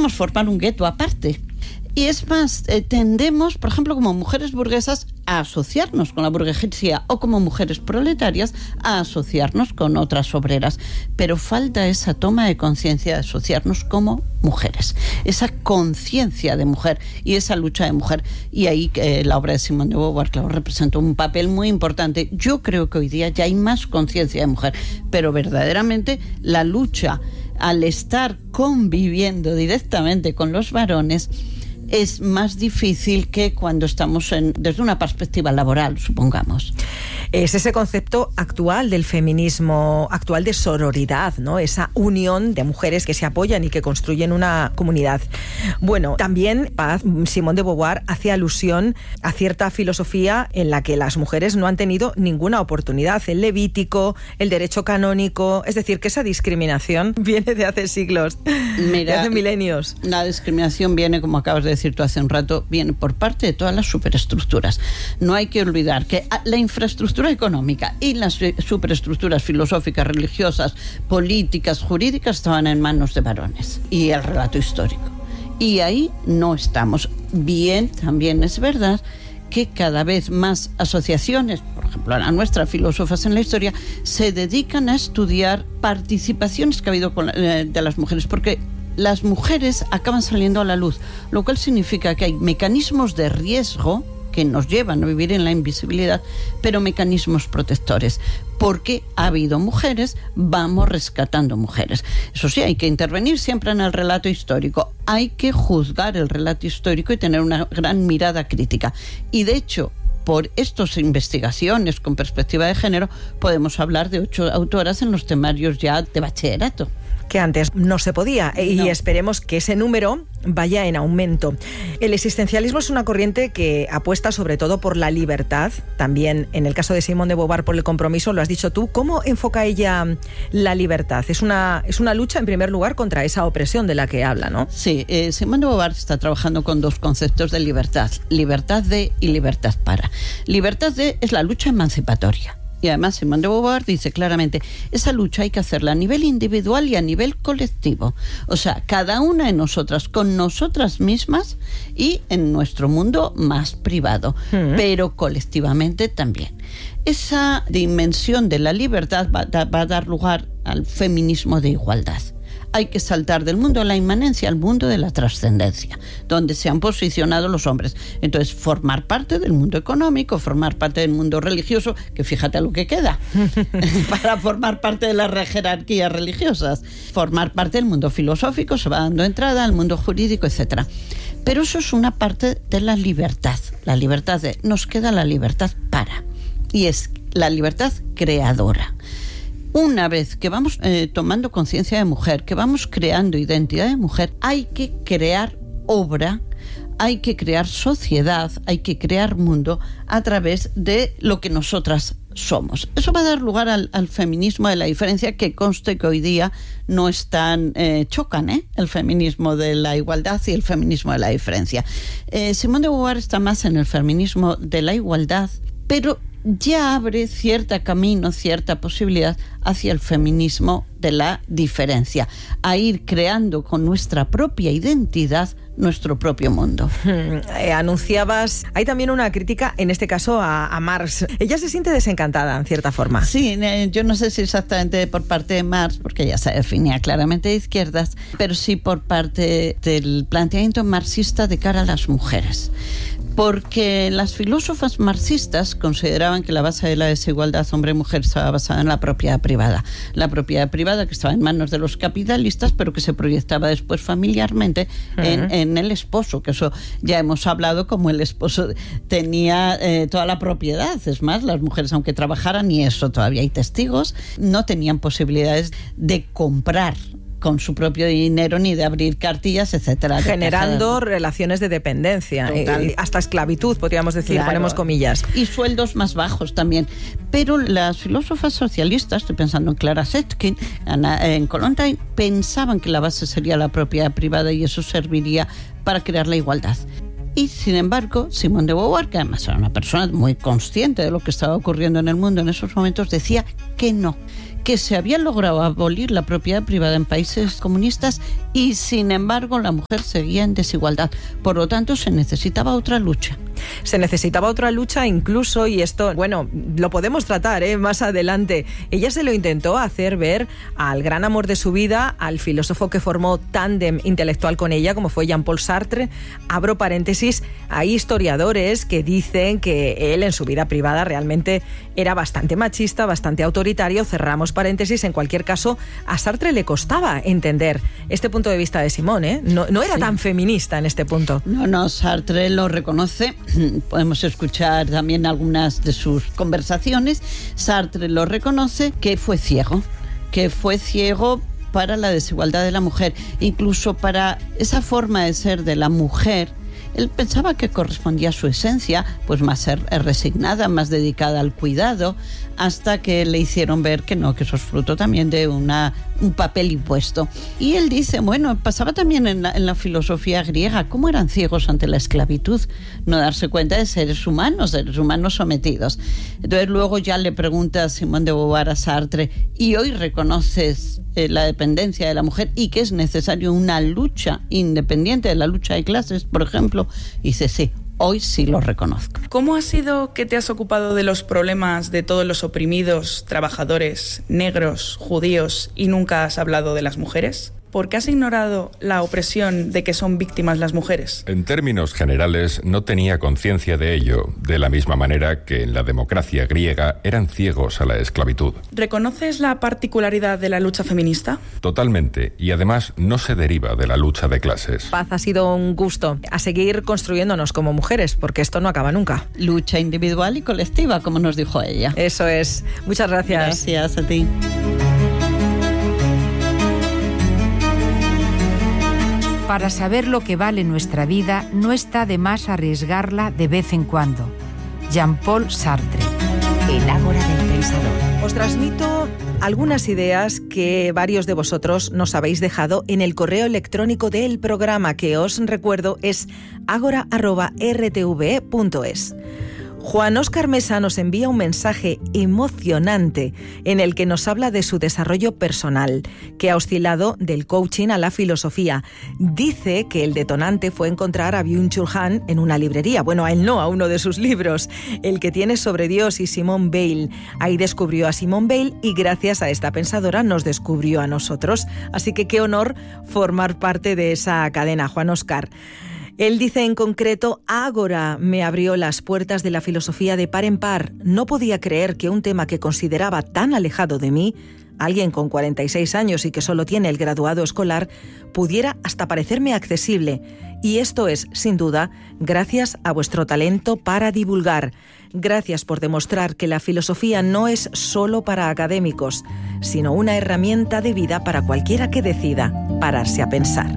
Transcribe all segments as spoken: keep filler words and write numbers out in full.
podemos formar un gueto aparte. Y es más, eh, tendemos, por ejemplo, como mujeres burguesas, a asociarnos con la burguesía, o como mujeres proletarias a asociarnos con otras obreras. Pero falta esa toma de conciencia de asociarnos como mujeres, esa conciencia de mujer y esa lucha de mujer. Y ahí eh, la obra de Simone de Beauvoir, claro, representa un papel muy importante. Yo creo que hoy día ya hay más conciencia de mujer, pero verdaderamente la lucha, al estar conviviendo directamente con los varones, es más difícil que cuando estamos en, desde una perspectiva laboral, supongamos. Es ese concepto actual del feminismo, actual de sororidad, ¿no? Esa unión de mujeres que se apoyan y que construyen una comunidad. Bueno, también Paz, Simone de Beauvoir hace alusión a cierta filosofía en la que las mujeres no han tenido ninguna oportunidad. El levítico, el derecho canónico, es decir, que esa discriminación viene de hace siglos, Mira, de hace milenios. La discriminación viene, como acabas de decir tú hace un rato, viene por parte de todas las superestructuras. No hay que olvidar que la infraestructura económica y las superestructuras filosóficas, religiosas, políticas, jurídicas estaban en manos de varones, y el relato histórico. Y ahí no estamos. Bien, también es verdad que cada vez más asociaciones, por ejemplo, a nuestra filósofas en la historia, se dedican a estudiar participaciones que ha habido con, eh, de las mujeres, porque las mujeres acaban saliendo a la luz, lo cual significa que hay mecanismos de riesgo que nos llevan a vivir en la invisibilidad, pero mecanismos protectores. Porque ha habido mujeres, vamos rescatando mujeres. Eso sí, hay que intervenir siempre en el relato histórico. Hay que juzgar el relato histórico y tener una gran mirada crítica. Y de hecho, por estas investigaciones con perspectiva de género, podemos hablar de ocho autoras en los temarios ya de bachillerato. Que antes no se podía, y no. Esperemos que ese número vaya en aumento. El existencialismo es una corriente que apuesta sobre todo por la libertad, también en el caso de Simone de Beauvoir por el compromiso, lo has dicho tú. ¿Cómo enfoca ella la libertad? Es una, es una lucha en primer lugar contra esa opresión de la que habla, ¿no? Sí, eh, Simone de Beauvoir está trabajando con dos conceptos de libertad, libertad de y libertad para. Libertad de es la lucha emancipatoria. Y además Simone de Beauvoir dice claramente, esa lucha hay que hacerla a nivel individual y a nivel colectivo. O sea, cada una de nosotras, con nosotras mismas y en nuestro mundo más privado, mm. pero colectivamente también. Esa dimensión de la libertad va, va a dar lugar al feminismo de igualdad. Hay que saltar del mundo de la inmanencia al mundo de la trascendencia, donde se han posicionado los hombres. Entonces, formar parte del mundo económico, formar parte del mundo religioso, que fíjate lo que queda, para formar parte de las jerarquías religiosas. Formar parte del mundo filosófico, se va dando entrada al mundo jurídico, etcétera. Pero eso es una parte de la libertad. La libertad de... Nos queda la libertad para. Y es la libertad creadora. Una vez que vamos eh, tomando conciencia de mujer, que vamos creando identidad de mujer, hay que crear obra, hay que crear sociedad, hay que crear mundo a través de lo que nosotras somos. Eso va a dar lugar al, al feminismo de la diferencia, que conste que hoy día no están, eh, chocan, ¿eh? El feminismo de la igualdad y el feminismo de la diferencia. Eh, Simone de Beauvoir está más en el feminismo de la igualdad, pero ya abre cierto camino, cierta posibilidad hacia el feminismo de la diferencia, a ir creando con nuestra propia identidad nuestro propio mundo. Eh, anunciabas, hay también una crítica, en este caso a, a Marx. Ella se siente desencantada, en cierta forma. Sí, eh, yo no sé si exactamente por parte de Marx, porque ella se definía claramente de izquierdas, pero sí por parte del planteamiento marxista de cara a las mujeres. Porque las filósofas marxistas consideraban que la base de la desigualdad hombre-mujer estaba basada en la propiedad privada. La propiedad privada que estaba en manos de los capitalistas, pero que se proyectaba después familiarmente uh-huh. en, en el esposo, que eso ya hemos hablado, como el esposo tenía eh, toda la propiedad. Es más, las mujeres, aunque trabajaran, y eso todavía hay testigos, no tenían posibilidades de comprar con su propio dinero, ni de abrir cartillas, etcétera. Generando relaciones de dependencia, eh, hasta esclavitud, podríamos decir, claro. Ponemos comillas. Y sueldos más bajos también. Pero las filósofas socialistas, estoy pensando en Clara Zetkin, en Kollontai, pensaban que la base sería la propiedad privada y eso serviría para crear la igualdad. Y, sin embargo, Simone de Beauvoir, que además era una persona muy consciente de lo que estaba ocurriendo en el mundo en esos momentos, decía que no, que se había logrado abolir la propiedad privada en países comunistas y sin embargo la mujer seguía en desigualdad. Por lo tanto, se necesitaba otra lucha. Se necesitaba otra lucha incluso, y esto, bueno, lo podemos tratar ¿eh? más adelante. Ella se lo intentó hacer ver al gran amor de su vida, al filósofo que formó tándem intelectual con ella, como fue Jean-Paul Sartre. Abro paréntesis, hay historiadores que dicen que él en su vida privada realmente era bastante machista, bastante autoritario. Cerramos paréntesis. En cualquier caso, a Sartre le costaba entender este punto de vista de Simone, ¿eh? No, no era sí. tan feminista en este punto. No, no, Sartre lo reconoce. Podemos escuchar también algunas de sus conversaciones. Sartre lo reconoce, que fue ciego, que fue ciego para la desigualdad de la mujer, incluso para esa forma de ser de la mujer. Él pensaba que correspondía a su esencia, pues más resignada, más dedicada al cuidado, hasta que le hicieron ver que no, que eso es fruto también de una, un papel impuesto. Y él dice, bueno, pasaba también en la, en la filosofía griega, cómo eran ciegos ante la esclavitud, no darse cuenta de seres humanos, seres humanos sometidos. Entonces luego ya le pregunta a Simone de Beauvoir a Sartre, ¿y hoy reconoces eh, la dependencia de la mujer y que es necesario una lucha independiente de la lucha de clases, por ejemplo? Y dice, sí, hoy sí lo reconozco. ¿Cómo ha sido que te has ocupado de los problemas de todos los oprimidos, trabajadores, negros, judíos, y nunca has hablado de las mujeres? ¿Por qué has ignorado la opresión de que son víctimas las mujeres? En términos generales, no tenía conciencia de ello, de la misma manera que en la democracia griega eran ciegos a la esclavitud. ¿Reconoces la particularidad de la lucha feminista? Totalmente, y además no se deriva de la lucha de clases. Paz, ha sido un gusto. A seguir construyéndonos como mujeres, porque esto no acaba nunca. Lucha individual y colectiva, como nos dijo ella. Eso es. Muchas gracias. Gracias a ti. Para saber lo que vale nuestra vida, no está de más arriesgarla de vez en cuando. Jean-Paul Sartre. El Ágora del Pensador. Os transmito algunas ideas que varios de vosotros nos habéis dejado en el correo electrónico del programa, que os recuerdo es agora arroba r t v e punto es. Juan Óscar Mesa nos envía un mensaje emocionante en el que nos habla de su desarrollo personal, que ha oscilado del coaching a la filosofía. Dice que el detonante fue encontrar a Byung-Chul Han en una librería. Bueno, a él no, a uno de sus libros, el que tiene sobre Dios y Simone Weil. Ahí descubrió a Simone Weil y gracias a esta pensadora nos descubrió a nosotros. Así que qué honor formar parte de esa cadena, Juan Óscar. Él dice en concreto, Ágora me abrió las puertas de la filosofía de par en par. No podía creer que un tema que consideraba tan alejado de mí, alguien con cuarenta y seis años y que solo tiene el graduado escolar, pudiera hasta parecerme accesible. Y esto es, sin duda, gracias a vuestro talento para divulgar. Gracias por demostrar que la filosofía no es solo para académicos, sino una herramienta de vida para cualquiera que decida pararse a pensar.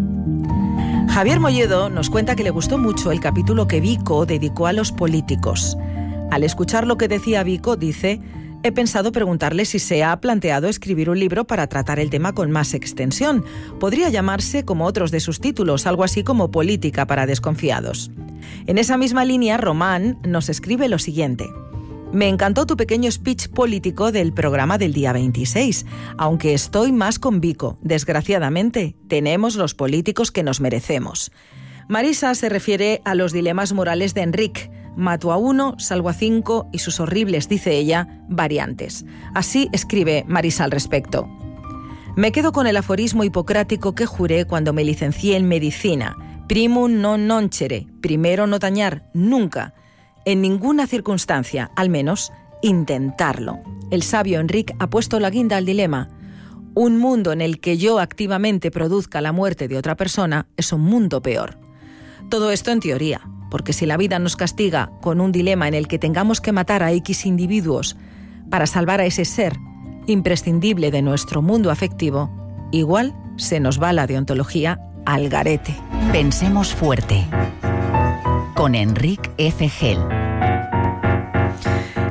Javier Molledo nos cuenta que le gustó mucho el capítulo que Vico dedicó a los políticos. Al escuchar lo que decía Vico, dice, he pensado preguntarle si se ha planteado escribir un libro para tratar el tema con más extensión. Podría llamarse como otros de sus títulos, algo así como Política para desconfiados. En esa misma línea, Román nos escribe lo siguiente. Me encantó tu pequeño speech político del programa del día veintiséis, aunque estoy más con Vico. Desgraciadamente, tenemos los políticos que nos merecemos. Marisa se refiere a los dilemas morales de Enrique. Mato a uno, salvo a cinco y sus horribles, dice ella, variantes. Así escribe Marisa al respecto. Me quedo con el aforismo hipocrático que juré cuando me licencié en medicina. Primum non nocere, primero no dañar, nunca. En ninguna circunstancia, al menos, intentarlo. El sabio Enrique ha puesto la guinda al dilema. Un mundo en el que yo activamente produzca la muerte de otra persona es un mundo peor. Todo esto en teoría, porque si la vida nos castiga con un dilema en el que tengamos que matar a X individuos para salvar a ese ser imprescindible de nuestro mundo afectivo, igual se nos va la deontología al garete. Pensemos fuerte. Con Enrique F. Gel.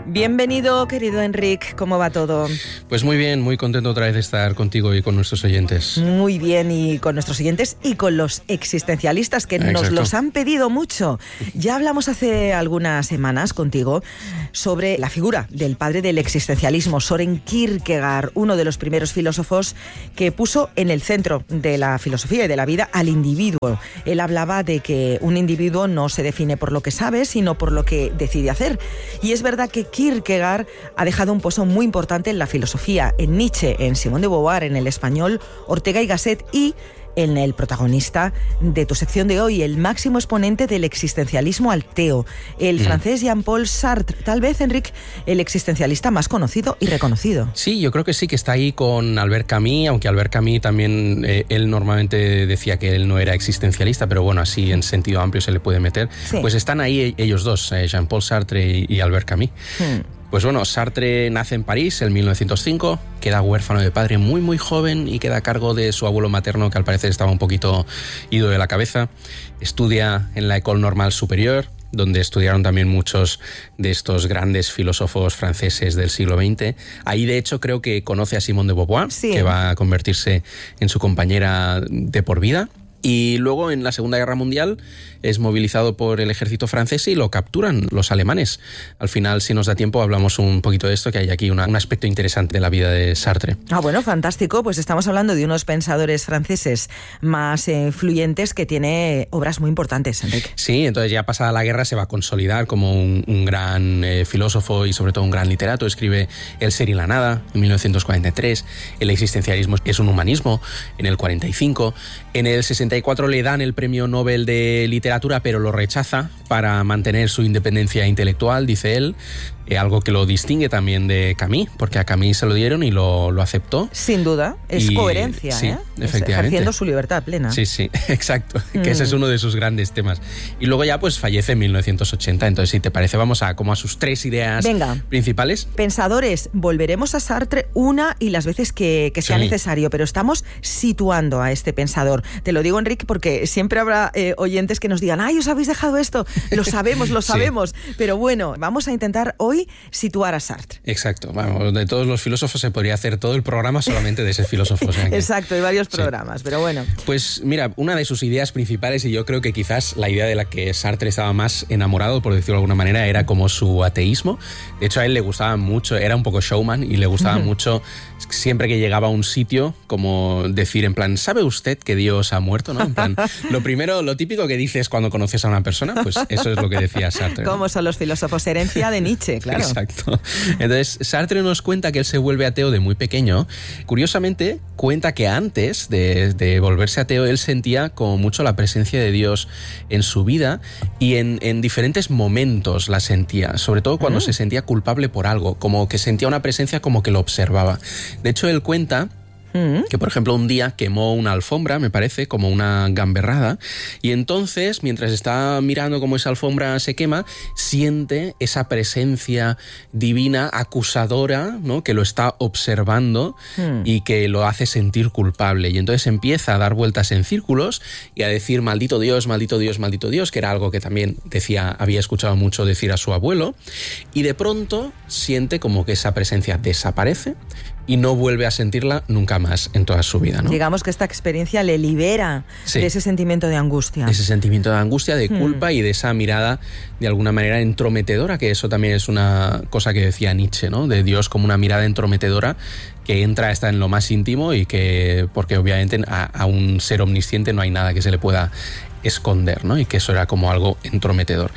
Bienvenido, querido Enric, ¿cómo va todo? Pues muy bien, muy contento otra vez de estar contigo y con nuestros oyentes. Muy bien, y con nuestros oyentes y con los existencialistas que Exacto. nos los han pedido mucho. Ya hablamos hace algunas semanas contigo sobre la figura del padre del existencialismo, Søren Kierkegaard, uno de los primeros filósofos que puso en el centro de la filosofía y de la vida al individuo. Él hablaba de que un individuo no se define por lo que sabe, sino por lo que decide hacer. Y es verdad que Kierkegaard ha dejado un pozo muy importante en la filosofía, en Nietzsche, en Simone de Beauvoir, en el español Ortega y Gasset y en el protagonista de tu sección de hoy, el máximo exponente del existencialismo ateo, el mm. francés Jean-Paul Sartre, tal vez, Enric, el existencialista más conocido y reconocido. Sí, yo creo que sí, que está ahí con Albert Camus, aunque Albert Camus también, eh, él normalmente decía que él no era existencialista, pero bueno, así en sentido amplio se le puede meter. Sí. Pues están ahí ellos dos, eh, Jean-Paul Sartre y, y Albert Camus. Mm. Pues bueno, Sartre nace en París en mil novecientos cinco, queda huérfano de padre muy muy joven y queda a cargo de su abuelo materno, que al parecer estaba un poquito ido de la cabeza. Estudia en la École Normale Supérieure, donde estudiaron también muchos de estos grandes filósofos franceses del siglo veinte. Ahí, de hecho, creo que conoce a Simone de Beauvoir, sí. que va a convertirse en su compañera de por vida. Y luego, en la Segunda Guerra Mundial, es movilizado por el ejército francés y lo capturan los alemanes. Al final, si nos da tiempo, hablamos un poquito de esto, que hay aquí una, un aspecto interesante de la vida de Sartre. Ah, bueno, fantástico. Pues estamos hablando de unos pensadores franceses más eh, influyentes, que tiene obras muy importantes, Enrique. Sí, entonces ya pasada la guerra se va a consolidar como un, un gran eh, filósofo y sobre todo un gran literato. Escribe El ser y la nada en mil novecientos cuarenta y tres, El existencialismo es un humanismo en el cuarenta y cinco, en el sesenta y cuatro le dan el premio Nobel de literatura, pero lo rechaza para mantener su independencia intelectual, dice él, eh, algo que lo distingue también de Camus, porque a Camus se lo dieron y lo, lo aceptó. Sin duda, es y, coherencia, sí, ¿eh? efectivamente. Ejerciendo su libertad plena. Sí, sí, exacto, mm. que ese es uno de sus grandes temas. Y luego ya pues fallece en mil novecientos ochenta, entonces si te parece vamos a como a sus tres ideas Venga. principales. Pensadores, volveremos a Sartre una y las veces que, que sea sí. necesario, pero estamos situando a este pensador. Te lo digo, Enrique, porque siempre habrá eh, oyentes que nos digan, ¡ay, os habéis dejado esto! Lo sabemos, lo sabemos. Sí. Pero bueno, vamos a intentar hoy situar a Sartre. Exacto. Vamos, de todos los filósofos se podría hacer todo el programa solamente de ese filósofo. O sea que... Exacto, hay varios programas, sí. pero bueno. Pues mira, una de sus ideas principales, y yo creo que quizás la idea de la que Sartre estaba más enamorado, por decirlo de alguna manera, era como su ateísmo. De hecho, a él le gustaba mucho, era un poco showman y le gustaba uh-huh. mucho siempre que llegaba a un sitio, como decir en plan, ¿sabe usted que Dios ha muerto? ¿No? En plan, lo primero, lo típico que dices cuando conoces a una persona, pues eso es lo que decía Sartre, ¿no? ¿Cómo son los filósofos? Herencia de Nietzsche, claro. Exacto. Entonces, Sartre nos cuenta que él se vuelve ateo de muy pequeño. Curiosamente, cuenta que antes de, de volverse ateo, él sentía como mucho la presencia de Dios en su vida y en, en diferentes momentos la sentía, sobre todo cuando mm. se sentía culpable por algo, como que sentía una presencia como que lo observaba. De hecho, él cuenta que, por ejemplo, un día quemó una alfombra, me parece, como una gamberrada, y entonces, mientras está mirando cómo esa alfombra se quema, siente esa presencia divina acusadora, ¿no?, que lo está observando mm. y que lo hace sentir culpable. Y entonces empieza a dar vueltas en círculos y a decir maldito Dios, maldito Dios, maldito Dios, que era algo que también decía, había escuchado mucho decir a su abuelo, y de pronto siente como que esa presencia desaparece y no vuelve a sentirla nunca más en toda su vida, ¿no? Digamos que esta experiencia le libera sí. de ese sentimiento de angustia. Ese sentimiento de angustia, de culpa hmm. y de esa mirada de alguna manera entrometedora, que eso también es una cosa que decía Nietzsche, ¿no? De Dios como una mirada entrometedora que entra hasta en lo más íntimo y que, porque obviamente a, a un ser omnisciente no hay nada que se le pueda esconder, ¿no? Y que eso era como algo entrometedor.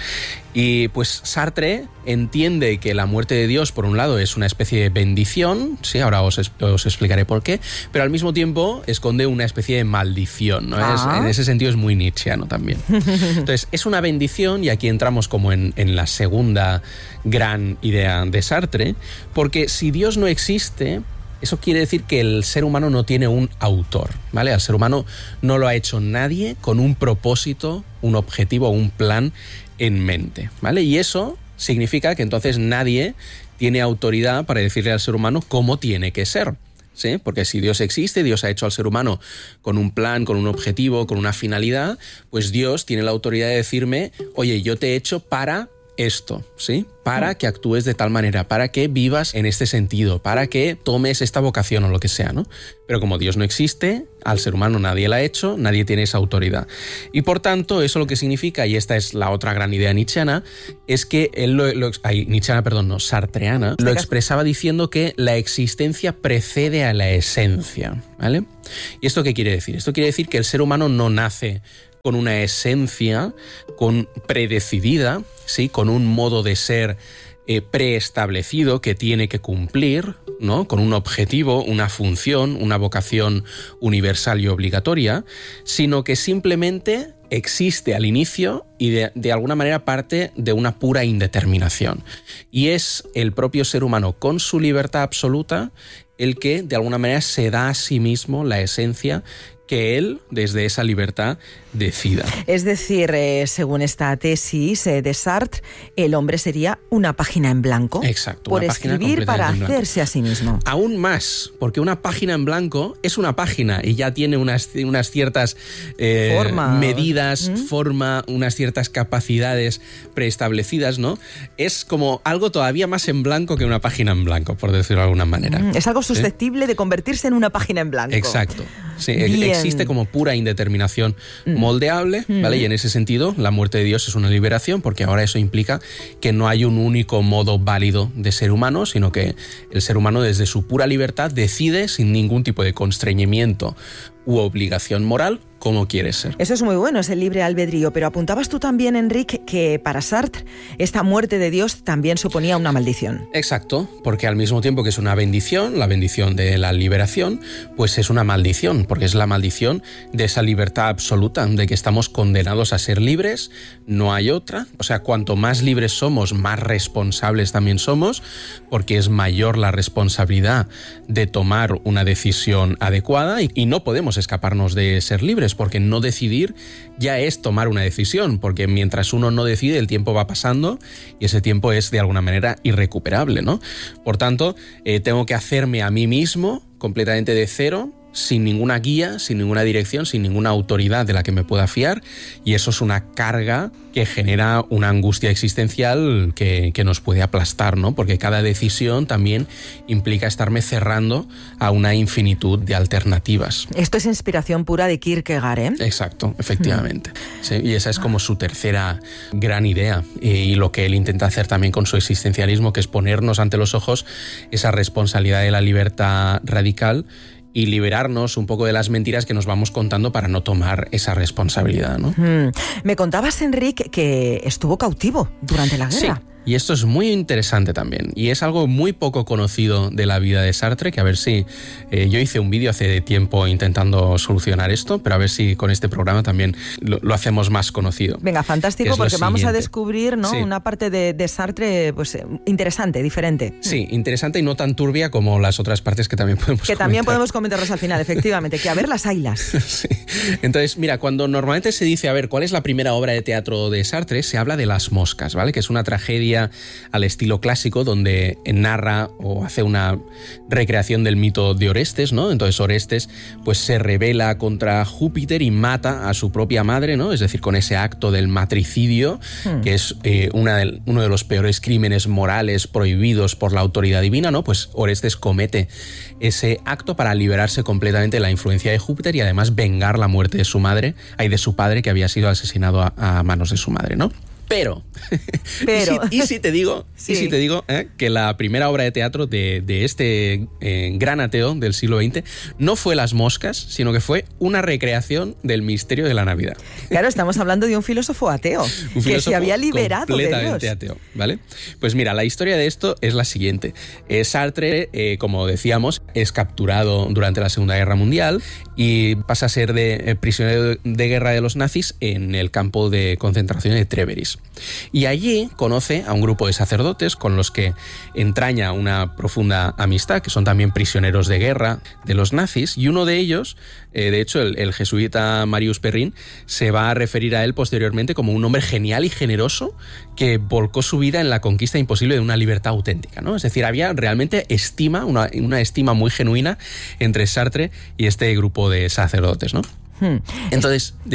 Y pues Sartre entiende que la muerte de Dios, por un lado, es una especie de bendición, sí, ahora os, os explicaré por qué, pero al mismo tiempo esconde una especie de maldición, ¿no? Ah. Es, en ese sentido es muy nietzscheano también. Entonces, es una bendición, y aquí entramos como en, en la segunda gran idea de Sartre, porque si Dios no existe, eso quiere decir que el ser humano no tiene un autor, ¿vale? Al ser humano no lo ha hecho nadie con un propósito, un objetivo, un plan en mente, ¿vale? Y eso significa que entonces nadie tiene autoridad para decirle al ser humano cómo tiene que ser, ¿sí? Porque si Dios existe, Dios ha hecho al ser humano con un plan, con un objetivo, con una finalidad, pues Dios tiene la autoridad de decirme, oye, yo te he hecho para esto, ¿sí? Para que actúes de tal manera, para que vivas en este sentido, para que tomes esta vocación o lo que sea, ¿no? Pero como Dios no existe, al ser humano nadie la ha hecho, nadie tiene esa autoridad. Y por tanto, eso lo que significa, y esta es la otra gran idea nietzscheana, es que él lo, lo ay, nietzscheana, perdón, no, sartreana, lo expresaba diciendo que la existencia precede a la esencia, ¿vale? ¿Y esto qué quiere decir? Esto quiere decir que el ser humano no nace con una esencia con predecidida, ¿sí? Con un modo de ser eh, preestablecido que tiene que cumplir, ¿no? Con un objetivo, una función, una vocación universal y obligatoria, sino que simplemente existe al inicio y de, de alguna manera parte de una pura indeterminación. Y es el propio ser humano con su libertad absoluta el que de alguna manera se da a sí mismo la esencia que él, desde esa libertad, decida. Es decir, eh, según esta tesis eh, de Sartre, el hombre sería una página en blanco. Exacto. Por escribir para hacerse a sí mismo. Aún más, porque una página en blanco es una página y ya tiene unas, unas ciertas eh, forma. medidas, ¿Mm? forma, unas ciertas capacidades preestablecidas, ¿no? Es como algo todavía más en blanco que una página en blanco, por decirlo de alguna manera. Mm, es algo susceptible ¿Sí? de convertirse en una página en blanco. Exacto. Sí, Bien. existe como pura indeterminación moldeable, ¿vale? Y en ese sentido, la muerte de Dios es una liberación, porque ahora eso implica que no hay un único modo válido de ser humano, sino que el ser humano desde su pura libertad decide sin ningún tipo de constreñimiento u obligación moral cómo quiere ser. Eso es muy bueno, es el libre albedrío, pero apuntabas tú también, Enric, que para Sartre esta muerte de Dios también suponía una maldición. Exacto, porque al mismo tiempo que es una bendición, la bendición de la liberación, pues es una maldición, porque es la maldición de esa libertad absoluta, de que estamos condenados a ser libres, no hay otra. O sea, cuanto más libres somos, más responsables también somos, porque es mayor la responsabilidad de tomar una decisión adecuada y, y no podemos escaparnos de ser libres, porque no decidir ya es tomar una decisión, porque mientras uno no decide el tiempo va pasando y ese tiempo es de alguna manera irrecuperable, ¿no? Por tanto, eh, tengo que hacerme a mí mismo completamente de cero, sin ninguna guía, sin ninguna dirección, sin ninguna autoridad de la que me pueda fiar, y eso es una carga que genera una angustia existencial que, que nos puede aplastar, ¿no? Porque cada decisión también implica estarme cerrando a una infinitud de alternativas. Esto es inspiración pura de Kierkegaard, ¿eh? Exacto, efectivamente. Sí, y esa es como su tercera gran idea, y lo que él intenta hacer también con su existencialismo, que es ponernos ante los ojos esa responsabilidad de la libertad radical y liberarnos un poco de las mentiras que nos vamos contando para no tomar esa responsabilidad, ¿no? Mm. Me contabas, Enric, que estuvo cautivo durante la guerra. Sí. Y esto es muy interesante también, y es algo muy poco conocido de la vida de Sartre, que a ver si... Eh, yo hice un vídeo hace tiempo intentando solucionar esto, pero a ver si con este programa también lo, lo hacemos más conocido. Venga, fantástico, porque vamos a descubrir, ¿no? Sí. una parte de, de Sartre pues interesante, diferente. Sí, interesante y no tan turbia como las otras partes que también podemos Que comentar. también podemos comentarlos al final, efectivamente, que a ver las ailas. Sí. Entonces, mira, cuando normalmente se dice, a ver, ¿cuál es la primera obra de teatro de Sartre? Se habla de Las moscas, ¿vale? Que es una tragedia al estilo clásico donde narra o hace una recreación del mito de Orestes, ¿no? Entonces Orestes pues se rebela contra Júpiter y mata a su propia madre, ¿no? Es decir, con ese acto del matricidio, hmm. que es eh, una de, uno de los peores crímenes morales prohibidos por la autoridad divina, ¿no? Pues Orestes comete ese acto para liberarse completamente de la influencia de Júpiter y además vengar la muerte de su madre, ay, de su padre, que había sido asesinado a, a manos de su madre, ¿no? Pero, Pero. ¿Y, si, y si te digo, sí. y si te digo eh, que la primera obra de teatro de, de este eh, gran ateo del siglo veinte no fue Las moscas, sino que fue una recreación del misterio de la Navidad. Claro, estamos hablando de un filósofo ateo, un filósofo que se había liberado completamente de Dios. ateo, ¿vale? Pues mira, la historia de esto es la siguiente. Eh, Sartre, eh, como decíamos, es capturado durante la Segunda Guerra Mundial y pasa a ser de, eh, prisionero de, de guerra de los nazis en el campo de concentración de Treveris. Y allí conoce a un grupo de sacerdotes con los que entraña una profunda amistad, que son también prisioneros de guerra de los nazis, y uno de ellos, eh, de hecho el, el jesuita Marius Perrin, se va a referir a él posteriormente como un hombre genial y generoso que volcó su vida en la conquista imposible de una libertad auténtica, ¿no? Es decir, había realmente estima, una, una estima muy genuina entre Sartre y este grupo de sacerdotes, ¿no? Hmm. Entonces, dime.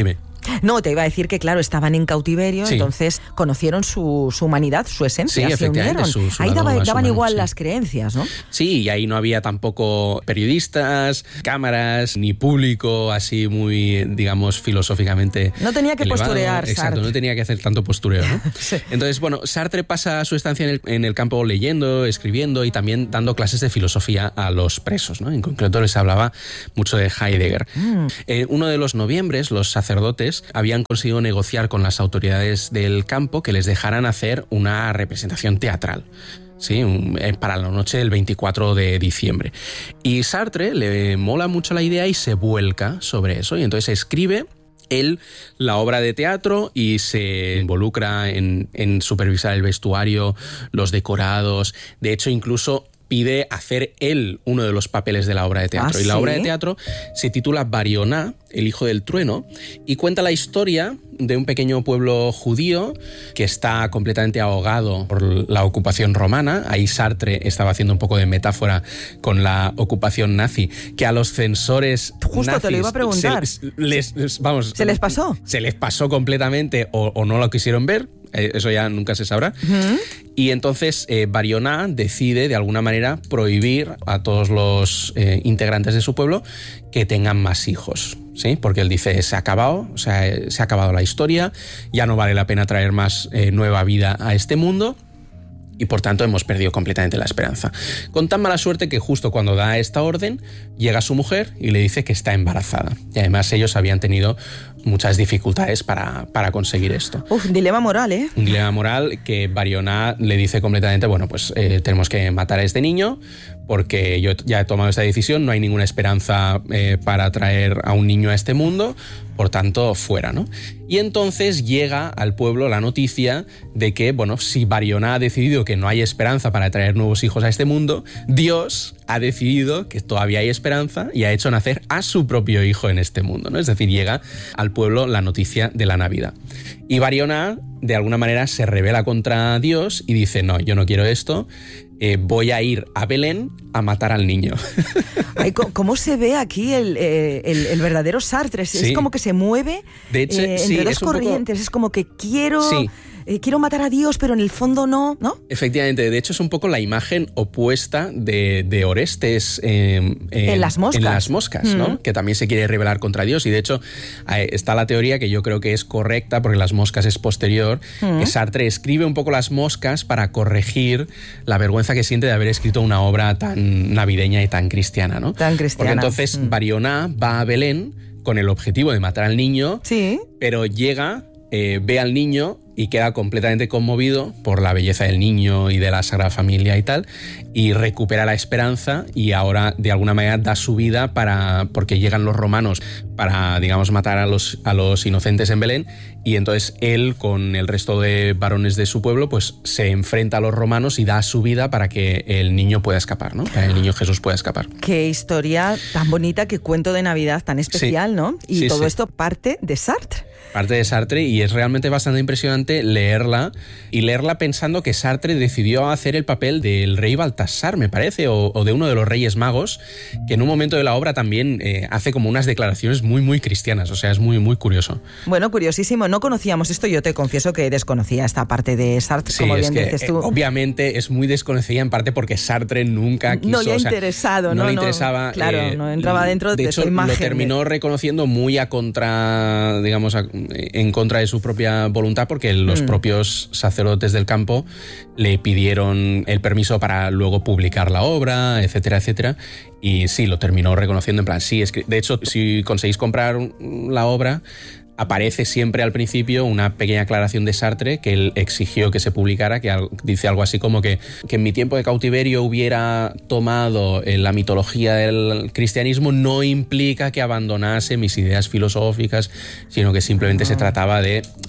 No, te iba a decir que, claro, estaban en cautiverio, sí. entonces conocieron su, su humanidad, su esencia, sí, se unieron. Su, su ahí daba, daban humano, igual sí. las creencias, ¿no? Sí, y ahí no había tampoco periodistas, cámaras, ni público así muy, digamos, filosóficamente No tenía que elevado. posturear, Exacto, Sartre. no tenía que hacer tanto postureo, ¿no? Sí. Entonces, bueno, Sartre pasa su estancia en el, en el campo leyendo, escribiendo y también dando clases de filosofía a los presos, ¿no? En concreto les hablaba mucho de Heidegger. Mm. Eh, uno de los noviembres, los sacerdotes habían conseguido negociar con las autoridades del campo que les dejaran hacer una representación teatral. Sí, para la noche del veinticuatro de diciembre. Y Sartre le mola mucho la idea y se vuelca sobre eso. Y entonces escribe él la obra de teatro y se involucra en, en supervisar el vestuario, los decorados. De hecho, incluso pide hacer él uno de los papeles de la obra de teatro. ¿Ah, y la sí? obra de teatro se titula Barioná, el hijo del trueno, y cuenta la historia de un pequeño pueblo judío que está completamente ahogado por la ocupación romana. Ahí Sartre estaba haciendo un poco de metáfora con la ocupación nazi, que a los censores Justo nazis te lo iba a preguntar. Se les, les, vamos, ¿Se les pasó? Se les pasó completamente o, o no lo quisieron ver. Eso ya nunca se sabrá. Uh-huh. Y entonces eh, Barioná decide de alguna manera prohibir a todos los eh, integrantes de su pueblo que tengan más hijos, ¿sí? Porque él dice, se ha acabado, o sea, se ha acabado la historia, ya no vale la pena traer más eh, nueva vida a este mundo. Y por tanto hemos perdido completamente la esperanza. Con tan mala suerte que justo cuando da esta orden, llega su mujer y le dice que está embarazada. Y además ellos habían tenido muchas dificultades para, para conseguir esto. Uf, dilema moral, ¿eh? Un dilema moral que Barioná le dice completamente, bueno, pues eh, tenemos que matar a este niño porque yo ya he tomado esta decisión, no hay ninguna esperanza eh, para traer a un niño a este mundo, por tanto, fuera, ¿no? Y entonces llega al pueblo la noticia de que, bueno, si Barioná ha decidido que no hay esperanza para traer nuevos hijos a este mundo, Dios ha decidido que todavía hay esperanza y ha hecho nacer a su propio hijo en este mundo, ¿no? Es decir, llega al pueblo la noticia de la Navidad. Y Barioná, de alguna manera, se rebela contra Dios y dice, no, yo no quiero esto, eh, voy a ir a Belén a matar al niño. Ay, ¿cómo se ve aquí el, eh, el, el verdadero Sartre? Es sí. como que se mueve de hecho, eh, sí, entre dos es corrientes. Poco... Es como que quiero... Sí. Eh, quiero matar a Dios, pero en el fondo no, ¿no? Efectivamente, de hecho es un poco la imagen opuesta de, de Orestes eh, en, en las moscas, en las moscas mm. ¿no? Que también se quiere rebelar contra Dios y de hecho eh, está la teoría que yo creo que es correcta porque las moscas es posterior, mm. que Sartre escribe un poco las moscas para corregir la vergüenza que siente de haber escrito una obra tan navideña y tan cristiana, ¿no? Tan cristiana. Porque entonces mm. Barioná va a Belén con el objetivo de matar al niño, sí. pero llega, eh, ve al niño y queda completamente conmovido por la belleza del niño y de la Sagrada Familia y tal, y recupera la esperanza y ahora de alguna manera da su vida para, porque llegan los romanos para, digamos, matar a los, a los inocentes en Belén, y entonces él con el resto de varones de su pueblo pues se enfrenta a los romanos y da su vida para que el niño pueda escapar, ¿no? Para que el niño Jesús pueda escapar. Qué historia tan bonita, qué cuento de Navidad tan especial, sí. ¿no? Y sí, todo sí. esto parte de Sartre. Parte de Sartre y es realmente bastante impresionante leerla y leerla pensando que Sartre decidió hacer el papel del rey Baltasar, me parece, o, o de uno de los reyes magos, que en un momento de la obra también eh, hace como unas declaraciones muy, muy cristianas, o sea, es muy, muy curioso. Bueno, curiosísimo, no conocíamos esto, yo te confieso que desconocía esta parte de Sartre, sí, como es bien que, dices tú. Eh, obviamente es muy desconocida en parte porque Sartre nunca quiso... No le ha o sea, interesado, ¿no? No le no, interesaba... Claro, eh, no entraba dentro de, de hecho, su imagen. Lo terminó de... reconociendo muy a contra, digamos, a, en contra de su propia voluntad porque los mm. propios sacerdotes del campo le pidieron el permiso para luego publicar la obra, etcétera, etcétera. Y sí, lo terminó reconociendo en plan, sí, es que, de hecho, si conseguís comprar la obra, aparece siempre al principio una pequeña aclaración de Sartre que él exigió que se publicara, que dice algo así como que, que en mi tiempo de cautiverio hubiera tomado la mitología del cristianismo no implica que abandonase mis ideas filosóficas, sino que simplemente ah. se trataba de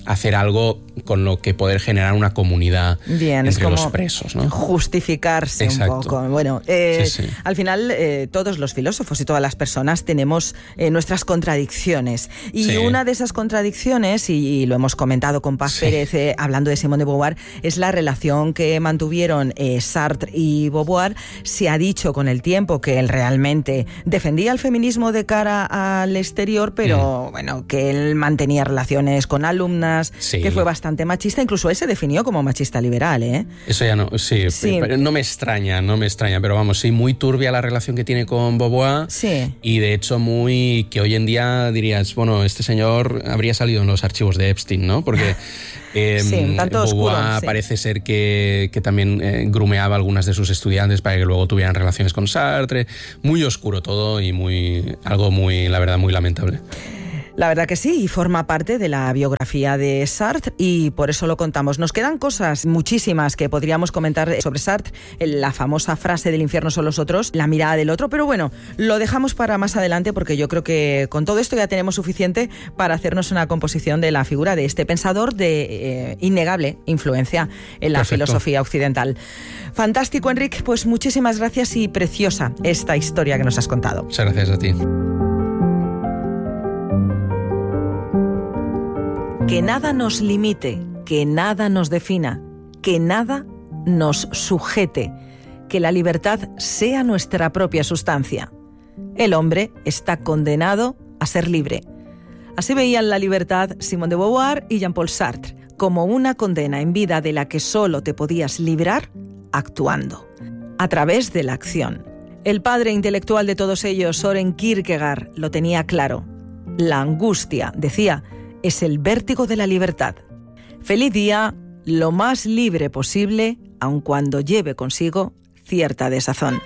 hacer algo con lo que poder generar una comunidad Bien, entre es como los presos, ¿no? Justificarse Exacto. un poco. Bueno, eh, Sí, sí. al final eh, todos los filósofos y todas las personas tenemos eh, nuestras contradicciones. Y Sí. una de esas contradicciones, y, y lo hemos comentado con Paz Sí. Pérez eh, hablando de Simone de Beauvoir, es la relación que mantuvieron eh, Sartre y Beauvoir. Se ha dicho con el tiempo que él realmente defendía el feminismo de cara al exterior, pero Mm. bueno, que él mantenía relaciones con alumnas, Sí. que fue bastante machista. Incluso él se definió como machista liberal, ¿eh? Eso ya no, sí, Sí. pero no me extraña, no me extraña, pero vamos, sí, muy turbia la relación que tiene con Beauvoir. Sí. Y de hecho muy, que hoy en día dirías, bueno, este señor habría salido en los archivos de Epstein, ¿no? Porque eh, Sí, un tanto Beauvoir oscuro, sí. parece ser que, que también eh, grumeaba a algunas de sus estudiantes para que luego tuvieran relaciones con Sartre. Muy oscuro todo y muy algo muy, la verdad, muy lamentable. La verdad que sí, y forma parte de la biografía de Sartre y por eso lo contamos. Nos quedan cosas muchísimas que podríamos comentar sobre Sartre, la famosa frase del infierno son los otros, la mirada del otro, pero bueno, lo dejamos para más adelante porque yo creo que con todo esto ya tenemos suficiente para hacernos una composición de la figura de este pensador de eh, innegable influencia en la Perfecto. filosofía occidental. Fantástico, Enric, pues muchísimas gracias y preciosa esta historia que nos has contado. Muchas gracias a ti. Que nada nos limite, que nada nos defina, que nada nos sujete, que la libertad sea nuestra propia sustancia. El hombre está condenado a ser libre. Así veían la libertad Simone de Beauvoir y Jean-Paul Sartre, como una condena en vida de la que solo te podías librar actuando, a través de la acción. El padre intelectual de todos ellos, Søren Kierkegaard, lo tenía claro. La angustia, decía, es el vértigo de la libertad. Feliz día, lo más libre posible, aun cuando lleve consigo cierta desazón.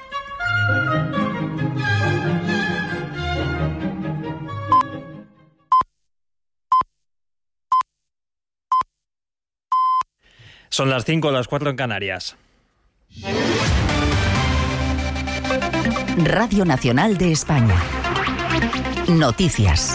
Son las cinco, las cuatro en Canarias. Radio Nacional de España. Noticias.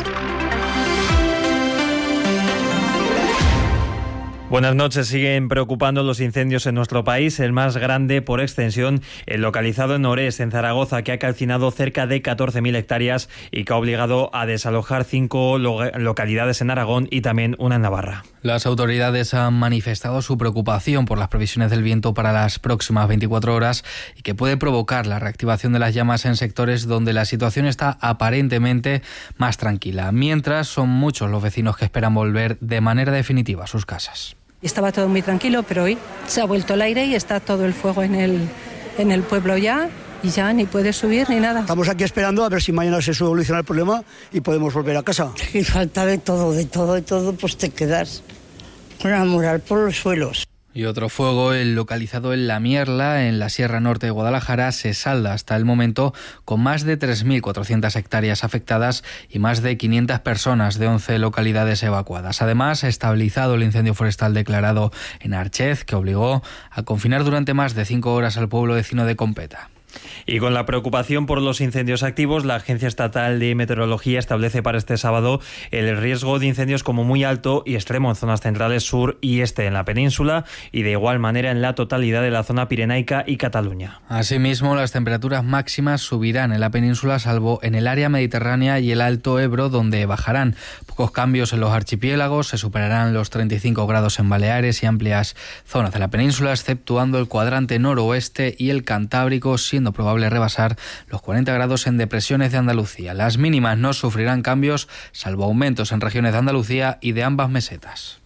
Buenas noches. Siguen preocupando los incendios en nuestro país. El más grande por extensión, el localizado en Orés, en Zaragoza, que ha calcinado cerca de catorce mil hectáreas y que ha obligado a desalojar cinco lo- localidades en Aragón y también una en Navarra. Las autoridades han manifestado su preocupación por las previsiones del viento para las próximas veinticuatro horas y que puede provocar la reactivación de las llamas en sectores donde la situación está aparentemente más tranquila. Mientras, son muchos los vecinos que esperan volver de manera definitiva a sus casas. Estaba todo muy tranquilo, pero hoy se ha vuelto el aire y está todo el fuego en el, en el pueblo ya, y ya ni puede subir ni nada. Estamos aquí esperando a ver si mañana se soluciona el problema y podemos volver a casa. Y falta de todo, de todo, de todo, pues te quedas con la moral por los suelos. Y otro fuego, el localizado en La Mierla, en la Sierra Norte de Guadalajara, se salda hasta el momento con más de tres mil cuatrocientas hectáreas afectadas y más de quinientas personas de once localidades evacuadas. Además, ha estabilizado el incendio forestal declarado en Archez, que obligó a confinar durante más de cinco horas al pueblo vecino de Competa. Y con la preocupación por los incendios activos, la Agencia Estatal de Meteorología establece para este sábado el riesgo de incendios como muy alto y extremo en zonas centrales, sur y este en la península y de igual manera en la totalidad de la zona pirenaica y Cataluña. Asimismo, las temperaturas máximas subirán en la península, salvo en el área mediterránea y el Alto Ebro, donde bajarán. Pocos cambios en los archipiélagos, se superarán los treinta y cinco grados en Baleares y amplias zonas de la península, exceptuando el cuadrante noroeste y el Cantábrico, siendo probable rebasar los cuarenta grados en depresiones de Andalucía. Las mínimas no sufrirán cambios, salvo aumentos en regiones de Andalucía y de ambas mesetas.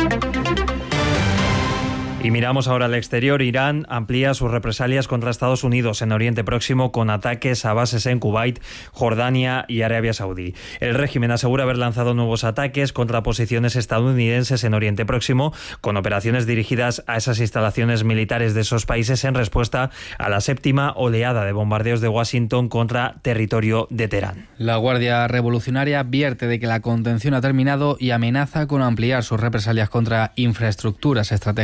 Y miramos ahora al exterior. Irán amplía sus represalias contra Estados Unidos en Oriente Próximo con ataques a bases en Kuwait, Jordania y Arabia Saudí. El régimen asegura haber lanzado nuevos ataques contra posiciones estadounidenses en Oriente Próximo, con operaciones dirigidas a esas instalaciones militares de esos países en respuesta a la séptima oleada de bombardeos de Washington contra territorio de Teherán. La Guardia Revolucionaria advierte de que la contención ha terminado y amenaza con ampliar sus represalias contra infraestructuras estratégicas de Estados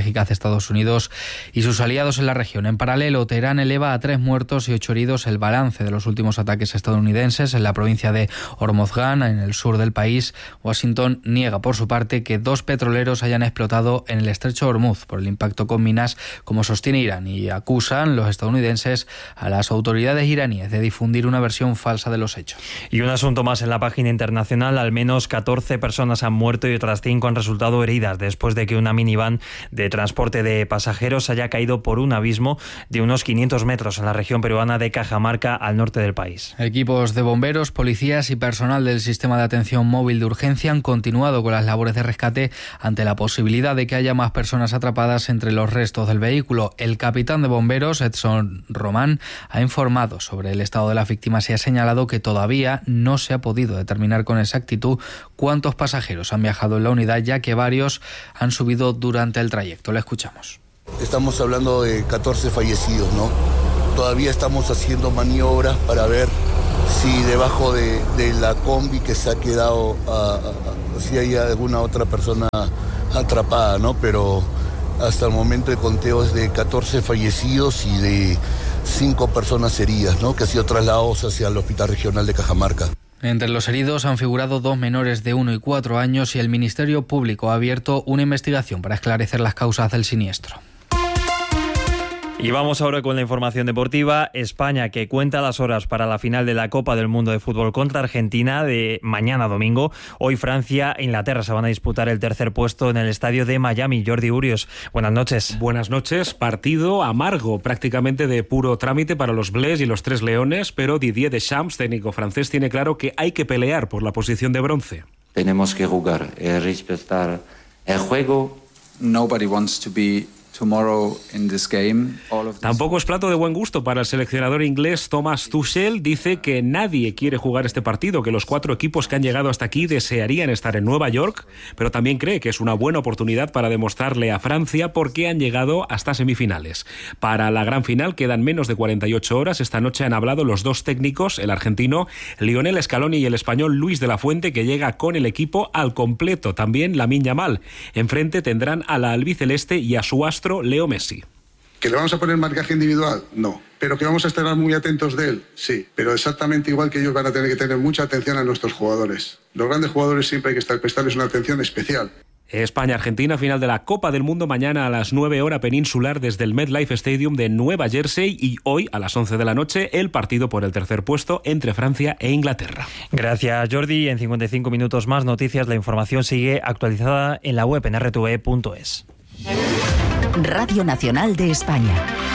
Estados Unidos y sus aliados en la región. En paralelo, Teherán eleva a tres muertos y ocho heridos el balance de los últimos ataques estadounidenses en la provincia de Hormozgan, en el sur del país. Washington niega, por su parte, que dos petroleros hayan explotado en el estrecho de Hormuz por el impacto con minas, como sostiene Irán, y acusan los estadounidenses a las autoridades iraníes de difundir una versión falsa de los hechos. Y un asunto más en la página internacional: al menos catorce personas han muerto y otras cinco han resultado heridas después de que una minivan de transporte de pasajeros haya caído por un abismo de unos quinientos metros en la región peruana de Cajamarca, al norte del país. Equipos de bomberos, policías y personal del sistema de atención móvil de urgencia han continuado con las labores de rescate ante la posibilidad de que haya más personas atrapadas entre los restos del vehículo. El capitán de bomberos, Edson Román, ha informado sobre el estado de las víctimas y ha señalado que todavía no se ha podido determinar con exactitud cuántos pasajeros han viajado en la unidad, ya que varios han subido durante el trayecto. Le escuchamos. Estamos hablando de catorce fallecidos, ¿no? Todavía estamos haciendo maniobras para ver si debajo de, de la combi que se ha quedado, a, a, si hay alguna otra persona atrapada, ¿no? Pero hasta el momento el conteo es de catorce fallecidos y de cinco personas heridas, ¿no? Que han sido trasladados hacia el Hospital Regional de Cajamarca. Entre los heridos han figurado dos menores de uno y cuatro años y el Ministerio Público ha abierto una investigación para esclarecer las causas del siniestro. Y vamos ahora con la información deportiva. España, que cuenta las horas para la final de la Copa del Mundo de Fútbol contra Argentina de mañana domingo. Hoy Francia e Inglaterra se van a disputar el tercer puesto en el estadio de Miami. Jordi Urios, buenas noches. Buenas noches. Partido amargo, prácticamente de puro trámite para los Bleus y los Tres Leones, pero Didier Deschamps, técnico francés, tiene claro que hay que pelear por la posición de bronce. Tenemos que jugar y respetar el juego. Nobody wants to be tomorrow in this game. All of this... Tampoco es plato de buen gusto para el seleccionador inglés Thomas Tuchel. Dice que nadie quiere jugar este partido, que los cuatro equipos que han llegado hasta aquí desearían estar en Nueva York, pero también cree que es una buena oportunidad para demostrarle a Francia por qué han llegado hasta semifinales. Para la gran final quedan menos de cuarenta y ocho horas. Esta noche han hablado los dos técnicos, el argentino Lionel Scaloni y el español Luis de la Fuente, que llega con el equipo al completo. También Lamine Yamal. Enfrente tendrán a la albiceleste y a su astro Leo Messi. ¿Que le vamos a poner marcaje individual? No. ¿Pero que vamos a estar muy atentos de él? Sí. Pero exactamente igual que ellos van a tener que tener mucha atención a nuestros jugadores. Los grandes jugadores siempre hay que estar, prestarles una atención especial. España-Argentina, final de la Copa del Mundo mañana a las nueve hora peninsular desde el MetLife Stadium de Nueva Jersey, y hoy a las once de la noche el partido por el tercer puesto entre Francia e Inglaterra. Gracias, Jordi. En cincuenta y cinco minutos más noticias. La información sigue actualizada en la web en r t v punto es. Radio Nacional de España.